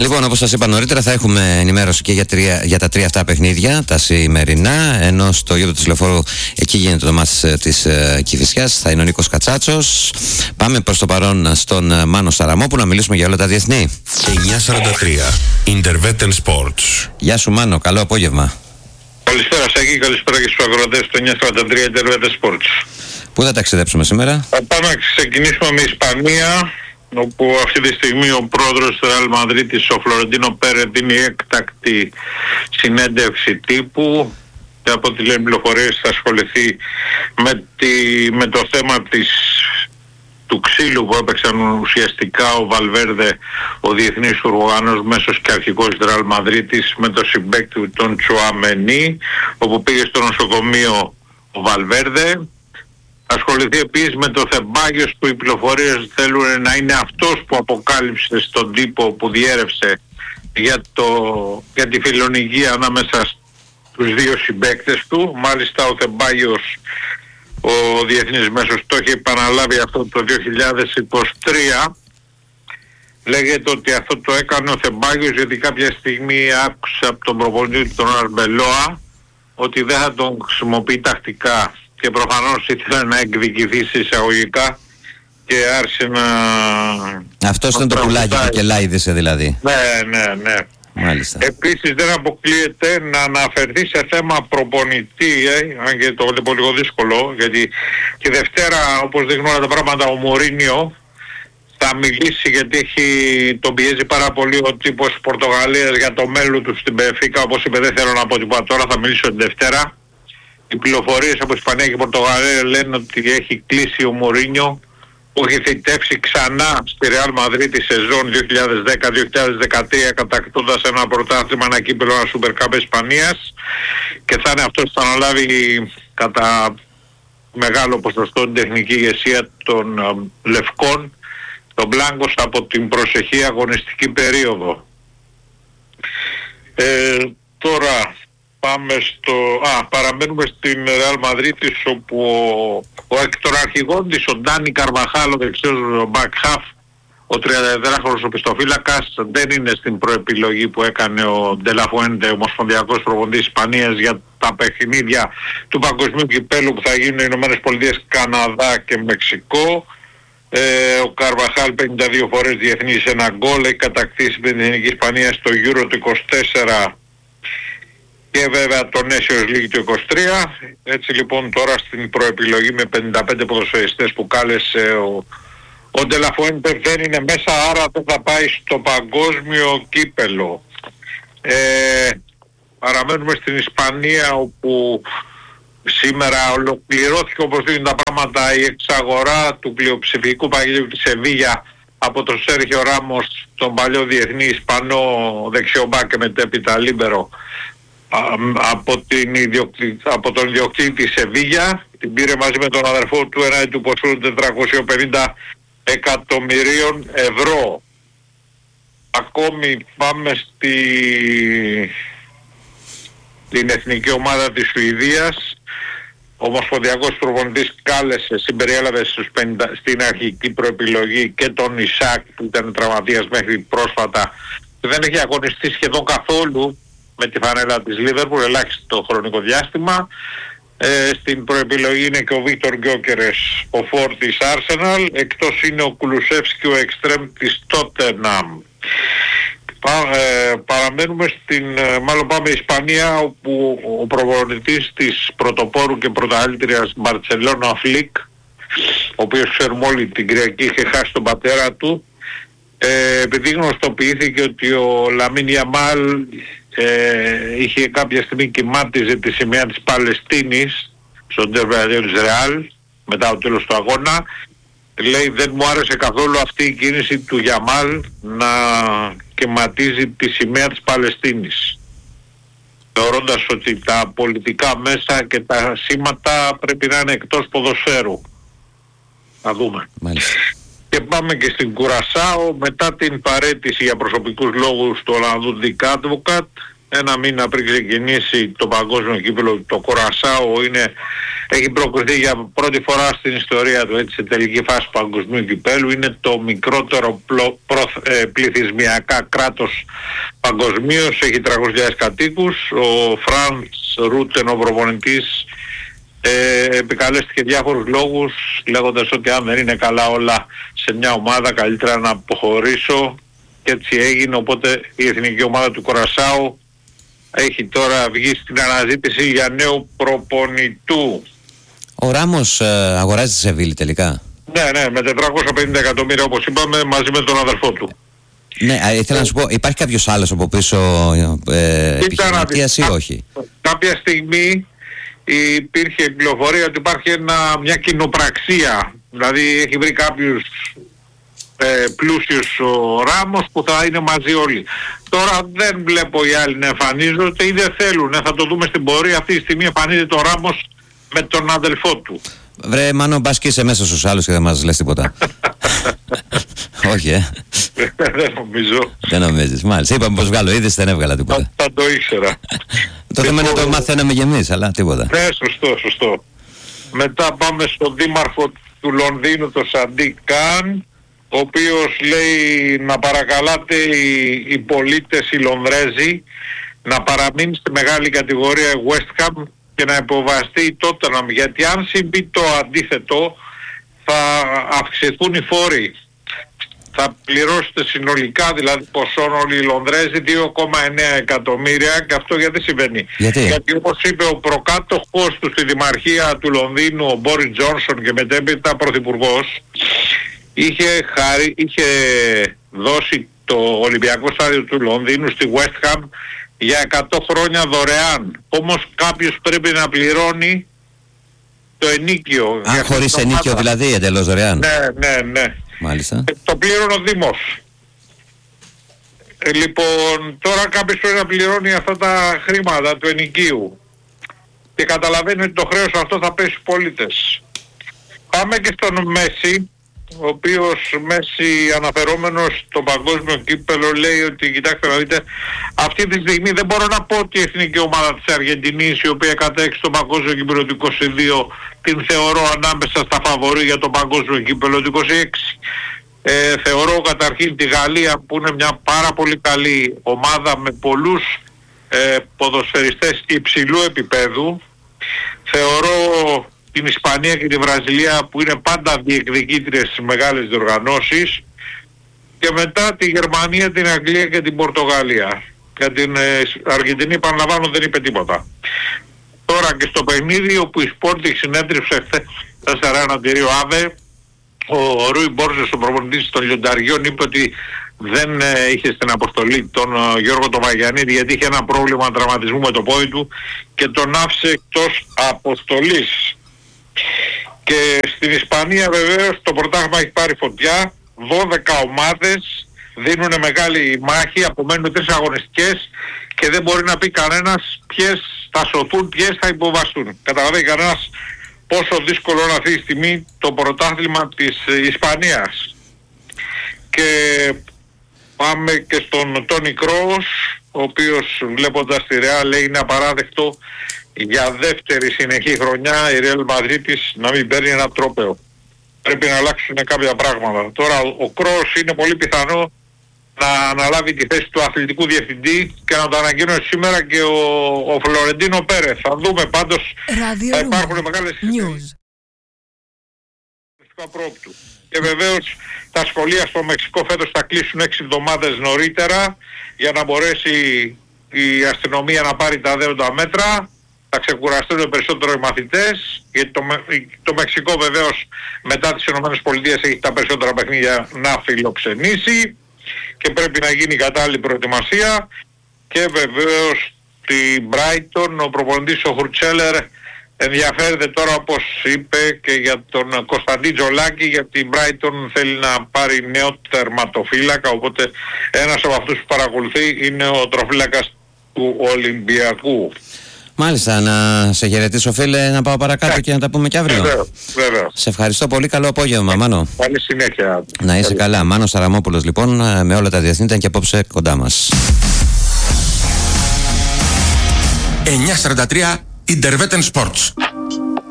Λοιπόν, όπως σας είπα νωρίτερα, θα έχουμε ενημέρωση και για τα τρία αυτά παιχνίδια, τα σημερινά. Ενώ στο γήπεδο της Λεωφόρου, εκεί γίνεται το μάτς της Κηφισιάς, θα είναι ο Νίκος Κατσάτσος. Πάμε προς το παρόν στον Μάνο Σαραμόπουλο να μιλήσουμε για όλα τα διεθνή. 9:43 Intervetten Sports. Γεια σου Μάνο, καλό απόγευμα. Καλησπέρα Σάκη, καλησπέρα και στους αγροτές του 9:43 Intervetten Sports. Πού θα ταξιδέψουμε σήμερα? Θα πάμε να ξεκινήσουμε με Ισπανία, όπου αυτή τη στιγμή ο πρόεδρος του Ρεάλ Μαδρίτης, ο Φλωρεντίνο Πέρες, δίνει έκτακτη συνέντευξη τύπου και από ό,τι λένε πληροφορίες θα ασχοληθεί με το θέμα του ξύλου που έπαιξαν ουσιαστικά ο Βαλβέρδε, ο διεθνής οργάνος μέσος και αρχηγός της Ρεάλ Μαδρίτης, με το συμπαίκτη του τον Τσουαμενί, όπου πήγε στο νοσοκομείο ο Βαλβέρδε. Ασχοληθεί επίσης με το Θεμπάγιος, που οι πληροφορίες θέλουν να είναι αυτός που αποκάλυψε στον τύπο που διέρευσε για τη φιλονικία ανάμεσα στους δύο συμπαίκτες του. Μάλιστα ο Θεμπάγιος, ο διεθνής μέσος, το έχει επαναλάβει αυτό το 2023. Λέγεται ότι αυτό το έκανε ο Θεμπάγιος γιατί κάποια στιγμή άκουσε από τον προπονητή τον Αρμπελόα ότι δεν θα τον χρησιμοποιεί τακτικά και προφανώς ήθελε να εκδικηθεί σε εισαγωγικά και άρχισε να... Αυτός ήταν το πουλάκι που κελάιδισε δηλαδή. Ναι. Μάλιστα. Επίσης δεν αποκλείεται να αναφερθεί σε θέμα προπονητή, αν και το είναι πολύ δύσκολο, γιατί και Δευτέρα, όπως δείχνουν όλα τα πράγματα, ο Μουρίνιο θα μιλήσει, γιατί τον πιέζει πάρα πολύ ο τύπος της Πορτογαλίας για το μέλλον του στην Μπενφίκα. Όπως είπε, δεν θέλω να πω τίποτα τώρα, θα μιλήσω την Δευτέρα. Οι πληροφορίες από Ισπανία και Πορτογαλία λένε ότι έχει κλείσει ο Μουρίνιο, που έχει θητεύσει ξανά στη Ρεάλ Μαδρίτη σεζόν 2010-2013, κατακτώντας ένα πρωτάθλημα, ένα κύπελλο, ένα Super Cup Ισπανίας, και θα είναι αυτός που θα αναλάβει κατά μεγάλο ποσοστό την τεχνική ηγεσία των Λευκών, των Μπλάνκος, από την προσεχή αγωνιστική περίοδο. Τώρα πάμε παραμένουμε στην Ρεάλ Μαδρίτης, όπου ο εκ των αρχηγών της, ο Ντάνι Καρβαχάλ, ο δεξιός back half, ο 34χρονος οπισθοφύλακας, δεν είναι στην προεπιλογή που έκανε ο Ντελαφουέντε, ο ομοσπονδιακός προπονητής Ισπανίας, για τα παιχνίδια του παγκοσμίου κυπέλλου που θα γίνουν οι Ηνωμένες Πολιτείες, Καναδά και Μεξικό. Ο Καρβαχάλ 52 φορές διεθνής, ένα γκολ, έχει κατακτήσει με την Εθνική Ισπανία στο Euro του 24 και βέβαια το Nations League του 23. Έτσι λοιπόν τώρα στην προεπιλογή με 55 ποδοσφαιριστές που κάλεσε ο Ντελαφουέντε δεν είναι μέσα, άρα δεν θα πάει στο παγκόσμιο κύπελλο. Παραμένουμε στην Ισπανία, όπου σήμερα ολοκληρώθηκε, όπως δίνουν τα πράγματα, η εξαγορά του πλειοψηφικού παγιλίου της Σεβίγια από τον Σέρχιο Ράμος, τον παλιό διεθνή Ισπανό δεξιομπάκ και μετέπειτα λίμπερο, από τον ιδιοκτήτη της Σεβίγια. Την πήρε μαζί με τον αδερφό του έναντι του ποσού 450 εκατομμυρίων ευρώ. Ακόμη πάμε στην εθνική ομάδα της Σουηδίας. Ο ομοσπονδιακός προπονητής κάλεσε, συμπεριέλαβε στην αρχική προεπιλογή και τον Ισάκ, που ήταν τραυματίας μέχρι πρόσφατα, δεν έχει αγωνιστεί σχεδόν καθόλου με τη φανέλα της Λίβερπουλ, ελάχιστο χρονικό διάστημα. Στην προεπιλογή είναι και ο Βίκτορ Γκιόκερες, ο φόρ της Arsenal, εκτός είναι ο Κουλουσεύσκι, ο εξτρέμ της Τότεναμ. Παραμένουμε πάμε Ισπανία, όπου ο προπονητής της πρωτοπόρου και πρωταθλήτριας Μπαρτσελώνα, Φλικ, ο οποίος ξέρουμε όλοι την Κυριακή είχε χάσει τον πατέρα του, επειδή γνωστοποιήθηκε ότι ο Λαμίν Γιαμάλ είχε κάποια στιγμή κοιμάτιζε τη σημαία της Παλαιστίνης στον τερματίο της Ρεάλ μετά το τέλος του αγώνα, λέει δεν μου άρεσε καθόλου αυτή η κίνηση του Γιαμάλ να κοιματίζει τη σημαία της Παλαιστίνης, θεωρώντας ότι τα πολιτικά μέσα και τα σήματα πρέπει να είναι εκτός ποδοσφαίρου. Να δούμε. Μάλιστα. Και πάμε και στην Κουρασάο. Μετά την παραίτηση για προσωπικούς λόγους του Ολλανδού Dick Advocat, ένα μήνα πριν ξεκινήσει το παγκόσμιο κύπελλο. Το Κουρασάο έχει προκριθεί για πρώτη φορά στην ιστορία του έτσι, σε τελική φάση παγκοσμίου κυπέλλου. Είναι το μικρότερο πληθυσμιακά κράτος παγκοσμίως, έχει 300.000 κατοίκους. Ο Φραντς Ρούτεν, ο προπονητής, επικαλέστηκε διάφορους λόγους, λέγοντας ότι αν δεν είναι καλά όλα σε μια ομάδα καλύτερα να αποχωρήσω, και έτσι έγινε. Οπότε η εθνική ομάδα του Κουρασάου έχει τώρα βγει στην αναζήτηση για νέο προπονητού. Ο Ράμος αγοράζει τη Σεβίλη τελικά? Ναι, με 450 εκατομμύρια όπως είπαμε, μαζί με τον αδερφό του. Ναι, ήθελα να σου πω, υπάρχει κάποιος άλλος από πίσω επιχειρηματίας ή όχι? Κάποια στιγμή υπήρχε πληροφορία ότι υπάρχει μια κοινοπραξία, δηλαδή έχει βρει κάποιους πλούσιους ο Ράμος που θα είναι μαζί όλοι. Τώρα δεν βλέπω οι άλλοι να εμφανίζονται ή δεν θέλουν, θα το δούμε στην πορεία. Αυτή τη στιγμή εμφανίζεται ο Ράμος με τον αδελφό του. Βρε Μάνο, μπας και είσαι μέσα στους άλλους και δεν μας λες τίποτα. Όχι, Δεν νομίζω. Δεν νομίζεις, μάλιστα. Είπαμε πως βγάλω είδηση, δεν έβγαλα τίποτα. Θα το ήξερα. Το θέμα είναι να το μαθαίναμε κι εμείς, αλλά τίποτα. Ναι, σωστό. Μετά πάμε στον δήμαρχο του Λονδίνου, τον Σαντίκ Καν, ο οποίος λέει να παρακαλάτε οι πολίτες, οι Λονδρέζοι, να παραμείνει στη μεγάλη κατηγορία West Ham και να υποβαστεί η Tottenham, γιατί αν συμβεί το αντίθετο θα αυξηθούν οι φόροι. Θα πληρώσετε συνολικά δηλαδή ποσόν όλοι οι Λονδρέζοι 2,9 εκατομμύρια, και αυτό γιατί συμβαίνει? Γιατί όπως είπε ο προκάτοχος του στη Δημαρχία του Λονδίνου, ο Μπόρις Τζόνσον, και μετέπειτα πρωθυπουργός, είχε δώσει το Ολυμπιακό Στάδιο του Λονδίνου στη West Ham για 100 χρόνια δωρεάν. Όμως κάποιος πρέπει να πληρώνει το ενίκιο. Χωρίς ενίκιο δηλαδή, εντελώς δωρεάν? Ναι. Μάλιστα. Το πλήρωνε ο Δήμος. Λοιπόν, τώρα κάποιος πρέπει να πληρώνει αυτά τα χρήματα του ενοικίου. Και καταλαβαίνει ότι το χρέος αυτό θα πέσει στους πολίτες. Πάμε και στον Μέση, ο οποίος Μέση, αναφερόμενος στο παγκόσμιο κύπελλο, λέει ότι κοιτάξτε να δείτε, αυτή τη στιγμή δεν μπορώ να πω ότι η εθνική ομάδα της Αργεντινής, η οποία κατέξει το παγκόσμιο κύπελλο του 22, την θεωρώ ανάμεσα στα φαβορί για το παγκόσμιο κύπελλο του 26. Θεωρώ καταρχήν τη Γαλλία, που είναι μια πάρα πολύ καλή ομάδα με πολλούς ποδοσφαιριστές υψηλού επίπεδου. Θεωρώ την Ισπανία και τη Βραζιλία, που είναι πάντα διεκδικήτριες στις μεγάλες διοργανώσεις, και μετά τη Γερμανία, την Αγγλία και την Πορτογαλία. Για την Αργεντινή, επαναλαμβάνω, δεν είπε τίποτα. Τώρα και στο παιχνίδι, όπου η Sporting συνέτριψε χθες 4-1 τη Ρίο Άβε, ο Ρούι Μπόρζες, ο προπονητής των Λιονταριών, είπε ότι δεν είχε στην αποστολή τον Γιώργο τον Βαγιανίδη, γιατί είχε ένα πρόβλημα τραυματισμού με το πόδι του και τον άφησε εκτός αποστολής. Και στην Ισπανία βεβαίως το πρωτάθλημα έχει πάρει φωτιά. 12 ομάδες δίνουν μεγάλη μάχη, απομένουν 3 αγωνιστικές και δεν μπορεί να πει κανένας ποιες θα σωθούν, ποιες θα υποβαστούν. Καταλαβαίνει κανένας πόσο δύσκολο είναι αυτή τη στιγμή το πρωτάθλημα της Ισπανίας. Και πάμε και στον Τόνι Κρόος, ο οποίος βλέποντας τη Ρεάλ λέει είναι απαράδεκτο για δεύτερη συνεχή χρονιά η Ρεάλ Μαδρίτης να μην παίρνει ένα τρόπαιο. Πρέπει να αλλάξουν κάποια πράγματα. Τώρα ο Κρόος είναι πολύ πιθανό να αναλάβει τη θέση του αθλητικού διευθυντή και να το ανακοίνωσε σήμερα και ο Φλωρεντίνο Πέρεθ. Θα δούμε πάντως, θα υπάρχουν μεγάλες συζητήσεις. Και βεβαίως τα σχολεία στο Μεξικό φέτος θα κλείσουν 6 εβδομάδες νωρίτερα για να μπορέσει η αστυνομία να πάρει τα δέοντα μέτρα. Θα ξεκουραστούν περισσότερο οι μαθητές, γιατί το Μεξικό βεβαίως μετά τις ΗΠΑ έχει τα περισσότερα παιχνίδια να φιλοξενήσει και πρέπει να γίνει κατάλληλη προετοιμασία. Και βεβαίως την Brighton, ο προπονητής ο Χουρτσέλερ ενδιαφέρεται τώρα, όπως είπε, και για τον Κωνσταντί Τζολάκη, γιατί η Brighton θέλει να πάρει νέο τερματοφύλακα, οπότε ένας από αυτούς που παρακολουθεί είναι ο τροφύλακας του Ολυμπιακού. Μάλιστα, να σε χαιρετήσω φίλε, να πάω παρακάτω και να τα πούμε και αύριο. Βεβαίως. Σε ευχαριστώ πολύ, καλό απόγευμα Μάνο. Καλή συνέχεια. Να είσαι καλά. Μάνος Σαραμόπουλος λοιπόν, με όλα τα διεθνή, ήταν και απόψε κοντά μας. 943 Intervetten Sports.